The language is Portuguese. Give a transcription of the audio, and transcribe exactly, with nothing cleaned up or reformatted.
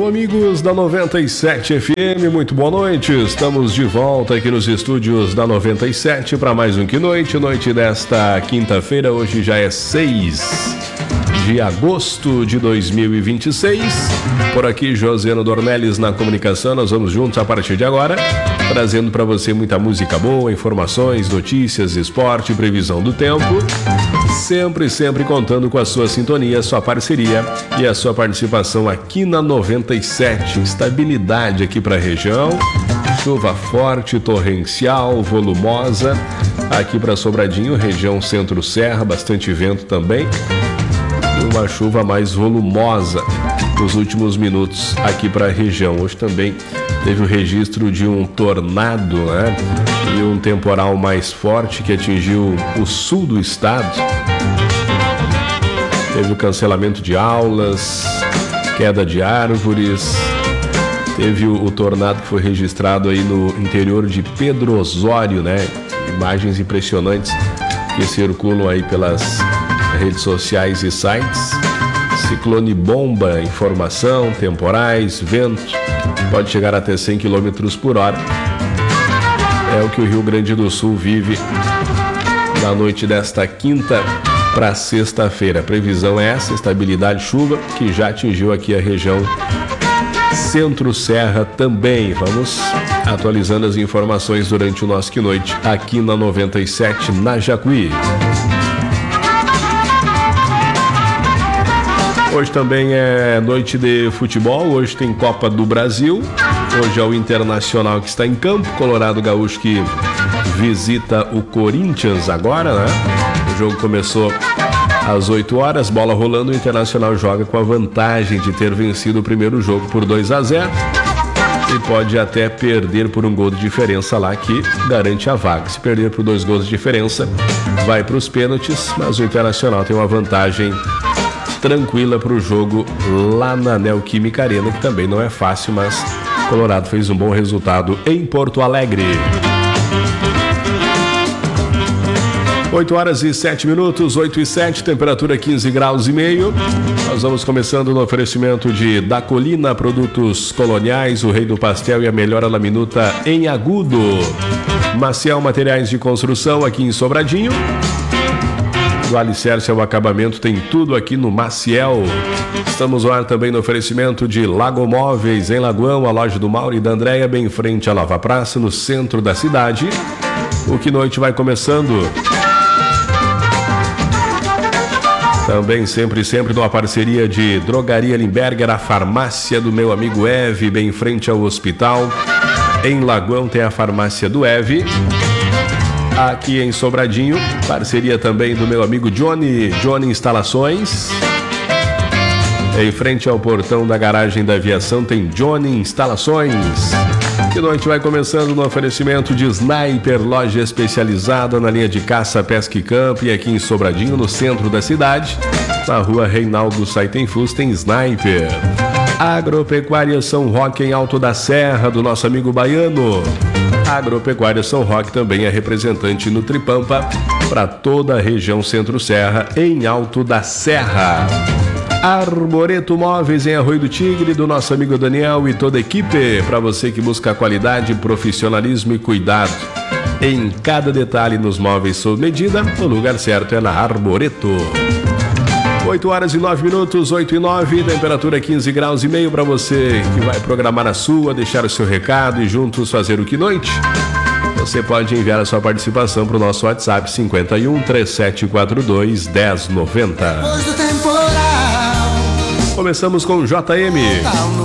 Alô, amigos da noventa e sete F M, muito boa noite. Estamos de volta aqui nos estúdios da noventa e sete para mais um Que Noite. Noite desta quinta-feira, hoje já é seis de agosto de dois mil e vinte e seis. Por aqui, Josiano Dornelles na comunicação. Nós vamos juntos a partir de agora, trazendo para você muita música boa, informações, notícias, esporte, previsão do tempo. Sempre, sempre contando com a sua sintonia, a sua parceria e a sua participação aqui na noventa e sete. Estabilidade aqui para a região, chuva forte, torrencial, volumosa. Aqui para Sobradinho, região Centro-Serra, bastante vento também. Uma chuva mais volumosa nos últimos minutos aqui para a região. Hoje também teve o registro de um tornado, né? E um temporal mais forte que atingiu o sul do estado. Teve o cancelamento de aulas, queda de árvores. Teve o, o tornado que foi registrado aí no interior de Pedro Osório, né? Imagens impressionantes que circulam aí pelas redes sociais e sites. Ciclone bomba, informação, temporais, vento, pode chegar até cem quilômetros por hora. É o que o Rio Grande do Sul vive na noite desta quinta para sexta-feira. A previsão é essa, estabilidade, chuva, que já atingiu aqui a região Centro-Serra também. Vamos atualizando as informações durante o nosso Que Noite aqui na noventa e sete, na Jacuí. Hoje também é noite de futebol, hoje tem Copa do Brasil, hoje é o Internacional que está em campo, Colorado Gaúcho que visita o Corinthians agora, né? O jogo começou às oito horas, bola rolando, o Internacional joga com a vantagem de ter vencido o primeiro jogo por dois a zero e pode até perder por um gol de diferença lá que garante a vaga. Se perder por dois gols de diferença, vai para os pênaltis, mas o Internacional tem uma vantagem tranquila para o jogo lá na Neoquímica Arena, que também não é fácil, mas Colorado fez um bom resultado em Porto Alegre. oito horas e sete minutos, oito e sete, temperatura quinze graus e meio. Nós vamos começando no oferecimento de Da Colina, produtos coloniais, o rei do pastel e a melhor laminuta em Agudo. Maciel Materiais de Construção aqui em Sobradinho. Do alicerce ao acabamento tem tudo aqui no Maciel. Estamos no ar também no oferecimento de Lago Móveis, em Lagoão, a loja do Mauro e da Andréia, bem em frente à Lava Praça, no centro da cidade. O Que Noite vai começando. Também sempre, sempre numa parceria de Drogaria Limberger, a farmácia do meu amigo Eve, bem em frente ao hospital. Em Lagoão tem a farmácia do Eve. Aqui em Sobradinho, parceria também do meu amigo Johnny, Johnny Instalações. Em frente ao portão da garagem da aviação tem Johnny Instalações. Que noite vai começando no oferecimento de Sniper, loja especializada na linha de caça, pesca e campo, e aqui em Sobradinho, no centro da cidade, na rua Reinaldo Saitenfus, tem Sniper. Agropecuária São Roque, em Alto da Serra, do nosso amigo Baiano. A Agropecuária São Roque também é representante no Tripampa para toda a região Centro-Serra, em Alto da Serra. Arboreto Móveis em Arroio do Tigre, do nosso amigo Daniel e toda a equipe, para você que busca qualidade, profissionalismo e cuidado em cada detalhe nos móveis sob medida, o lugar certo é na Arboreto. oito horas e nove minutos, oito e nove, temperatura quinze graus e meio para você que vai programar a sua, deixar o seu recado e juntos fazer o Que Noite. Você pode enviar a sua participação para o nosso WhatsApp cinquenta e um, três sete quatro dois, dez noventa. Começamos com J M.